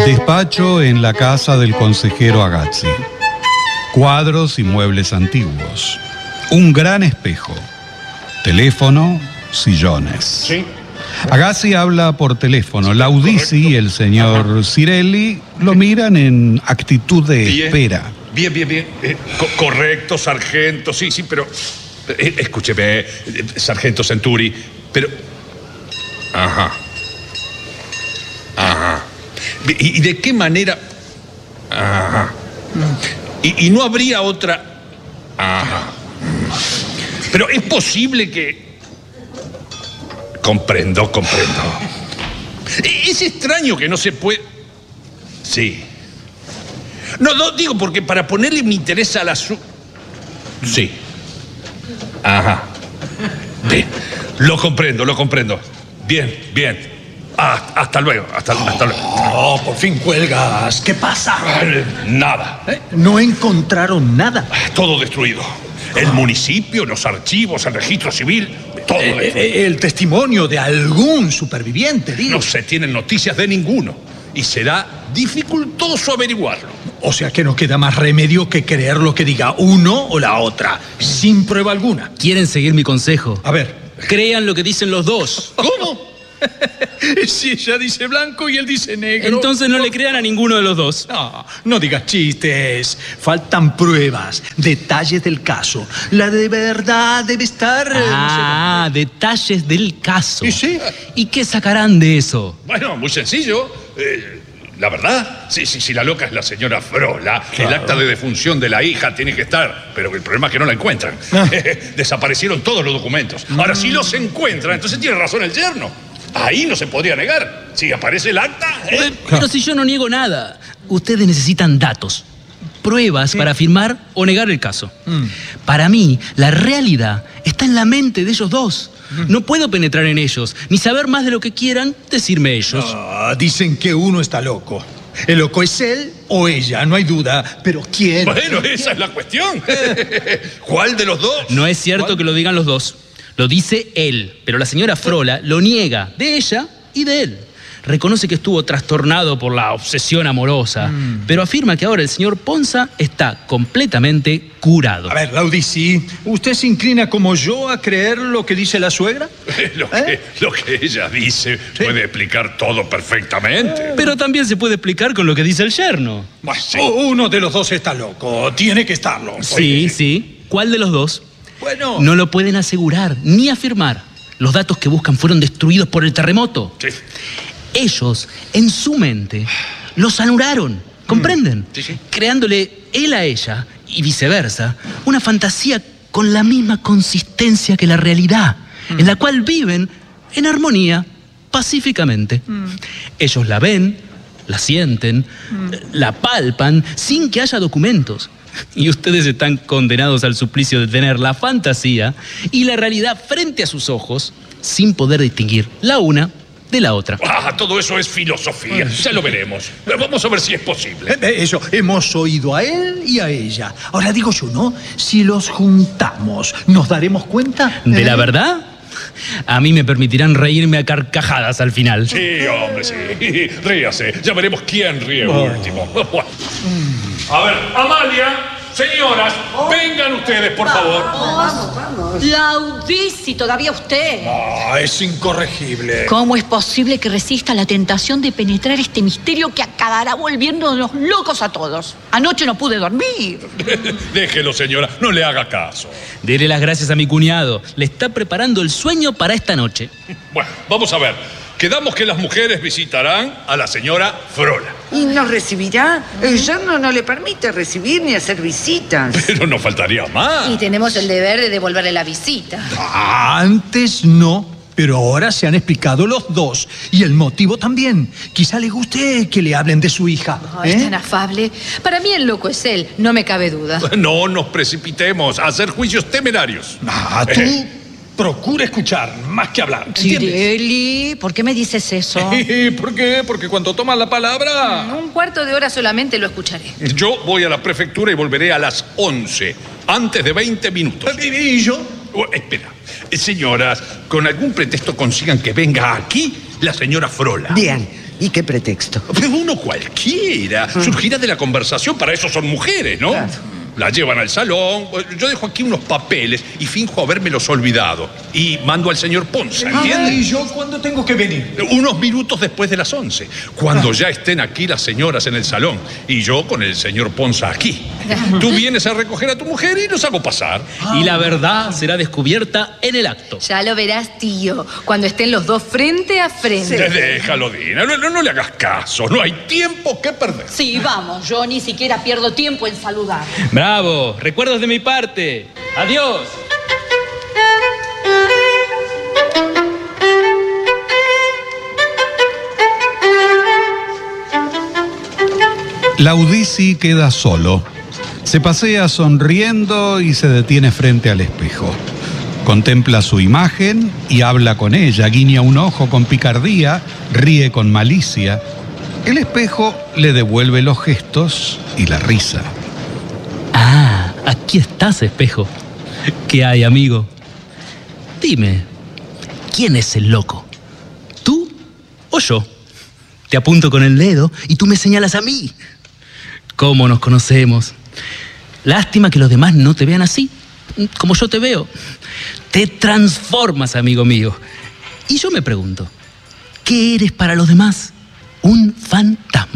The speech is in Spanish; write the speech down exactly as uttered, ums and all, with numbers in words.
Despacho en la casa del consejero Agazzi. Cuadros y muebles antiguos. Un gran espejo. Teléfono, sillones. Sí. Agazzi habla por teléfono. Laudisi y el señor Cirelli lo miran en actitud de Bien. espera. Bien, bien, bien. Eh, co- correcto, sargento, sí, sí, pero... eh, escúcheme, eh, sargento Centuri, pero... Ajá. Ajá. ¿Y, y de qué manera...? Ajá. ¿Y, y no habría otra...? Ajá. Pero es posible que... Comprendo, comprendo. E- Es extraño que no se puede... Sí. No, no, digo porque para ponerle un interés al asunto... Sí. Ajá. Bien. Lo comprendo, lo comprendo. Bien, bien. Ah, hasta luego, hasta, hasta luego. Oh, por fin cuelgas. ¿Qué pasa? Nada. ¿Eh? No encontraron nada. Todo destruido. El municipio, los archivos, el registro civil, todo Eh, destruido. eh, el testimonio de algún superviviente, digo. No se tienen noticias de ninguno. Y será dificultoso averiguarlo. O sea que no queda más remedio que creer lo que diga uno o la otra, sin prueba alguna. ¿Quieren seguir mi consejo? A ver. Crean lo que dicen los dos. ¿Cómo? Si ella dice blanco y él dice negro. Entonces no le crean a ninguno de los dos. No, no digas chistes. Faltan pruebas, detalles del caso. La de verdad debe estar... eh, Ah, detalles del caso. ¿Y sí? ¿Y qué sacarán de eso? Bueno, muy sencillo. Eh, la verdad, si, si, si la loca es la señora Frola, Claro. el acta de defunción de la hija tiene que estar, pero el problema es que no la encuentran. Ah. Desaparecieron todos los documentos. Ahora, si los encuentran, entonces tiene razón el yerno. Ahí no se podría negar. Si aparece el acta... ¿eh? Pero si yo no niego nada, ustedes necesitan datos, pruebas para afirmar o negar el caso. Para mí, la realidad está en la mente de ellos dos. No puedo penetrar en ellos, ni saber más de lo que quieran decirme ellos. Ah, dicen que uno está loco. El loco es él o ella, no hay duda. Pero ¿quién? Bueno, esa es la cuestión. ¿Cuál de los dos? No es cierto ¿Cuál? que lo digan los dos. Lo dice él, pero la señora Frola lo niega de ella y de él. Reconoce que estuvo trastornado por la obsesión amorosa, pero afirma que ahora el señor Ponza está completamente curado. A ver, Laudisi, ¿usted se inclina como yo a creer lo que dice la suegra? Lo que, ¿Eh? lo que ella dice puede explicar todo perfectamente. Pero también se puede explicar con lo que dice el yerno. Bueno, sí. O- Uno de los dos está loco, tiene que estarlo. Sí, sí. ¿Cuál de los dos? Bueno, No lo pueden asegurar ni afirmar. Los datos que buscan fueron destruidos por el terremoto. Sí. Ellos, en su mente, los anularon. ¿Comprenden? Sí, sí. Creándole él a ella y viceversa una fantasía con la misma consistencia que la realidad, en la cual viven en armonía, pacíficamente. Ellos la ven, la sienten, la palpan, sin que haya documentos. Y ustedes están condenados al suplicio de tener la fantasía y la realidad frente a sus ojos, sin poder distinguir la una de la otra. Ah, todo eso es filosofía. Ya lo veremos. Vamos a ver si es posible. eh, eh, eso, hemos oído a él y a ella. Ahora digo yo, ¿no? Si los juntamos, ¿nos daremos cuenta? ¿De la ¿Eh? verdad? A mí me permitirán reírme a carcajadas al final. Sí, hombre, sí. Ríase. Ya veremos quién ríe último. Bueno. A ver, Amalia, señoras, vengan ustedes, por favor. Laudisi, todavía usted. Ah, es incorregible. ¿Cómo es posible que resista la tentación de penetrar este misterio que acabará volviéndonos locos a todos? Anoche no pude dormir. Déjelo, señora. No le haga caso. Dele las gracias a mi cuñado. Le está preparando el sueño para esta noche. Bueno, vamos a ver. Quedamos que las mujeres visitarán a la señora Frola. ¿Y nos recibirá? El yerno no le permite recibir ni hacer visitas. Pero no faltaría más. Y tenemos el deber de devolverle la visita. Ah, antes no, pero ahora se han explicado los dos. Y el motivo también. Quizá le guste que le hablen de su hija. Oh, ¿eh? es tan afable. Para mí el loco es él, no me cabe duda. No nos precipitemos a hacer juicios temerarios. Ah, tú procura escuchar más que hablar. ¿Entiendes? Cirelli, ¿por qué me dices eso? ¿Por qué? Porque cuando tomas la palabra... Un cuarto de hora solamente lo escucharé. Yo voy a la prefectura y volveré a las once, antes de veinte minutos. ¿Y yo? Oh, espera. Eh, Señoras, con algún pretexto consigan que venga aquí la señora Frola. Bien, ¿Y qué pretexto? Pero uno cualquiera. Surgirá de la conversación, para eso son mujeres, ¿no? Claro. La llevan al salón, yo dejo aquí unos papeles y finjo habérmelos olvidado. Y mando al señor Ponza, ¿entiendes? ¿Y yo cuándo tengo que venir? Unos minutos después de las once, cuando ya estén aquí las señoras en el salón y yo con el señor Ponza aquí. Tú vienes a recoger a tu mujer y los hago pasar. Y la verdad será descubierta en el acto. Ya lo verás, tío, cuando estén los dos frente a frente. Sí. Déjalo, Dina, no, no, no le hagas caso, no hay tiempo que perder. Sí, vamos, yo ni siquiera pierdo tiempo en saludar. Bravo, recuerdos de mi parte. Adiós. Laudisi queda solo. Se pasea sonriendo y se detiene frente al espejo. Contempla su imagen y habla con ella, guiña un ojo con picardía, ríe con malicia. El espejo le devuelve los gestos y la risa. Ah, aquí estás, espejo. ¿Qué hay, amigo? Dime, ¿quién es el loco? ¿Tú o yo? Te apunto con el dedo y tú me señalas a mí. ¿Cómo nos conocemos? Lástima que los demás no te vean así, como yo te veo. Te transformas, amigo mío. Y yo me pregunto, ¿qué eres para los demás? ¿Un fantasma?